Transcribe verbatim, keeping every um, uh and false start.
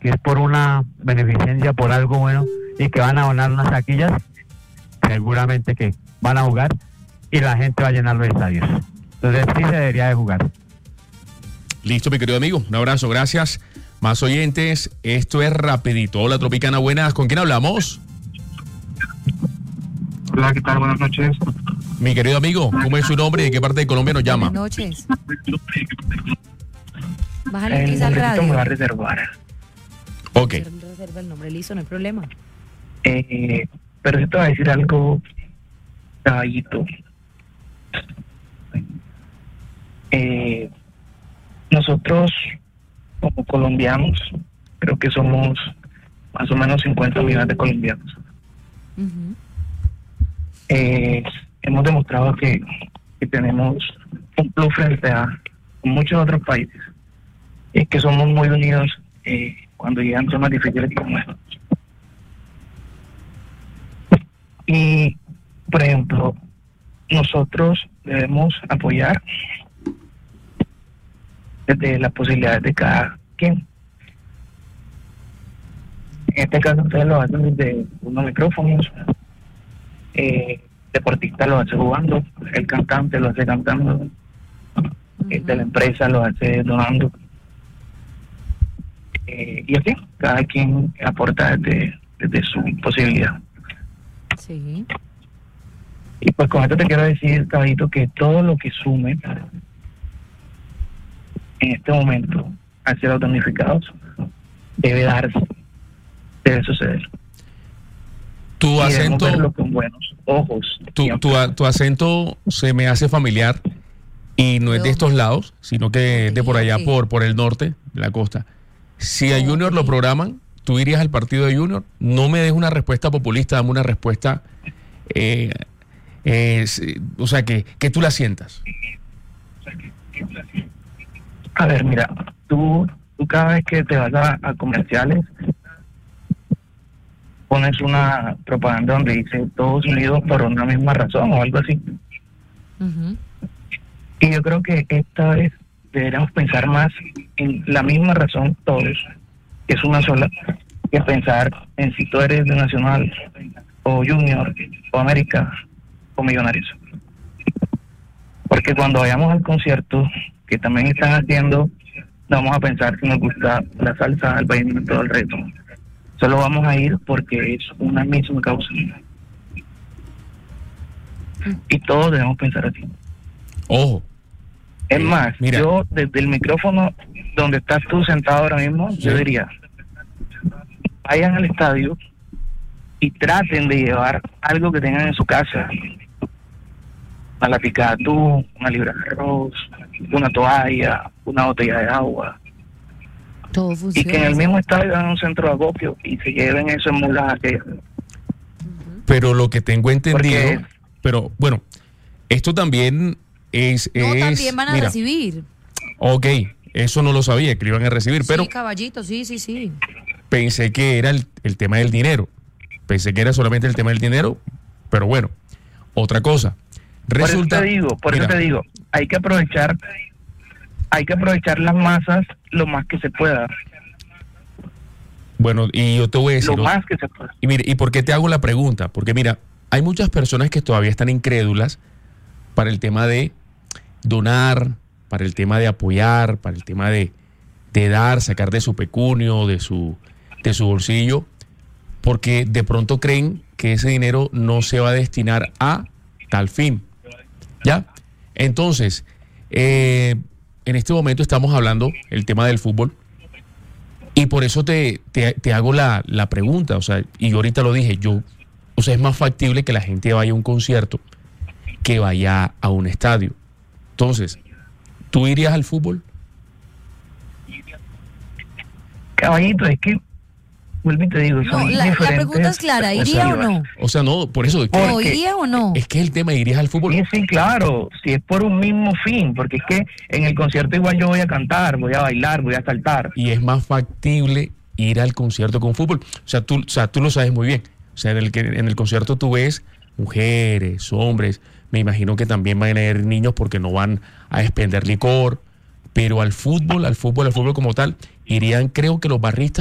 es por una beneficencia, por algo bueno, y que van a donar unas taquillas, seguramente que van a jugar y la gente va a llenar los estadios. Entonces sí se debería de jugar. Listo, mi querido amigo. Un abrazo, gracias. Más oyentes, esto es rapidito. Hola, Tropicana, buenas. ¿Con quién hablamos? Hola, ¿qué tal? Buenas noches. Mi querido amigo, ¿cómo es su nombre y de qué parte de Colombia nos llama? Buenas noches. Bájale El quizá al nombrecito me va a radio. reservar. Ok. Reserva el nombre, listo, no hay problema. Eh, pero yo te voy a decir algo, caballito. Eh, nosotros, como colombianos, creo que somos más o menos cincuenta millones de colombianos. Uh-huh. Eh, hemos demostrado que, que tenemos un plus frente a muchos otros países. Y es que somos muy unidos eh, cuando llegan temas difíciles como estos. Y, por ejemplo, nosotros debemos apoyar desde las posibilidades de cada quien. En este caso ustedes lo hacen desde unos micrófonos, eh, deportista lo hace jugando, el cantante lo hace cantando, uh-huh. el de la empresa lo hace donando, eh, y así, cada quien aporta desde, desde su posibilidad. Sí. Y pues con esto te quiero decir, caballito, que todo lo que sume en este momento a ser los damnificados debe darse, debe suceder. Tu y acento, verlo con buenos ojos. tu, tu, tu acento se me hace familiar y no es de estos lados, sino que es de por allá, por, por el norte de la costa. Si a Junior lo programan, tú irías al partido de Junior. No me des una respuesta populista, dame una respuesta, eh, eh, o sea, que, que tú la sientas. A ver, mira, tú, tú cada vez que te vas a, a comerciales, pones una propaganda donde dice todos unidos por una misma razón o algo así. Uh-huh. Y yo creo que esta vez deberíamos pensar más en la misma razón todos, que es una sola, que pensar en si tú eres de Nacional o Junior o América o Millonarios. Porque cuando vayamos al concierto que también están haciendo, no vamos a pensar si nos gusta la salsa, el vallenato o el reggaetón. Solo vamos a ir porque es una misma causa. Y todos debemos pensar así. Ojo. Es eh, más, mira. yo desde el micrófono donde estás tú sentado ahora mismo, Sí. yo diría, vayan al estadio y traten de llevar algo que tengan en su casa. Una latica de atún, una libra de arroz, una toalla, una botella de agua. Todo Y funciona. que en el mismo estadio hagan un centro de acopio y se lleven eso en mulas aquellas. Pero lo que tengo entendido, Porque- pero bueno, esto también es... No, es, también van a mira, recibir. Ok, eso no lo sabía, que lo iban a recibir, pero Sí, caballito, sí, sí, sí. pensé que era el, el tema del dinero. Pensé que era solamente el tema del dinero, pero bueno, otra cosa. Resulta, por eso te digo, por mira, eso te digo, hay que aprovechar, hay que aprovechar las masas lo más que se pueda, bueno, y yo te voy a decir, lo más que se pueda. y mire, ¿y por qué te hago la pregunta? Porque mira, hay muchas personas que todavía están incrédulas para el tema de donar, para el tema de apoyar, para el tema de, de dar, sacar de su pecunio, de su, de su bolsillo, porque de pronto creen que ese dinero no se va a destinar a tal fin. ¿Ya? Entonces, eh, en este momento estamos hablando el tema del fútbol y por eso te, te, te hago la, la pregunta, o sea, y yo ahorita lo dije, yo, o sea, es más factible que la gente vaya a un concierto que vaya a un estadio. Entonces, ¿tú irías al fútbol? Caballito, es que, vuelvo y te digo, No, son la, la diferentes pregunta es clara, ¿iría o no? O sea, no, por eso, es que, ¿O iría o no? es que el tema, ¿irías al fútbol? Sí, sí, claro, si es por un mismo fin, porque es que en el concierto igual yo voy a cantar, voy a bailar, voy a saltar. Y es más factible ir al concierto con fútbol. O sea, tú, o sea, tú lo sabes muy bien. O sea, en el, que, en el concierto tú ves mujeres, hombres, me imagino que también van a ir niños porque no van a expender licor, pero al fútbol, al fútbol, al fútbol como tal, irían, creo que los barristas